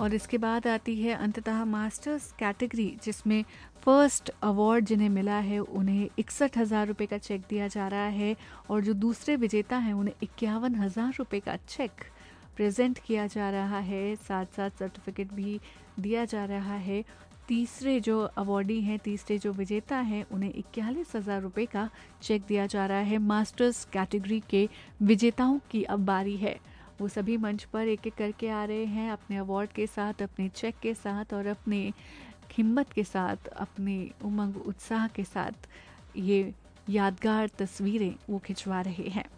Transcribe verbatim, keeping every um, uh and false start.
और इसके बाद आती है अंततः मास्टर्स कैटेगरी, जिसमें फर्स्ट अवार्ड जिन्हें मिला है उन्हें इकसठ हज़ार रुपये का चेक दिया जा रहा है, और जो दूसरे विजेता हैं उन्हें इक्यावन हज़ार रुपये का चेक प्रेजेंट किया जा रहा है। साथ साथ सर्टिफिकेट भी दिया जा रहा है। तीसरे जो अवॉर्डी हैं, तीसरे जो विजेता हैं, उन्हें इक्यालीस हज़ार रुपये का चेक दिया जा रहा है। मास्टर्स कैटेगरी के विजेताओं की अब बारी है। वो सभी मंच पर एक एक करके आ रहे हैं अपने अवार्ड के साथ, अपने चेक के साथ और अपने हिम्मत के साथ, अपने उमंग उत्साह के साथ ये यादगार तस्वीरें वो खिंचवा रहे हैं।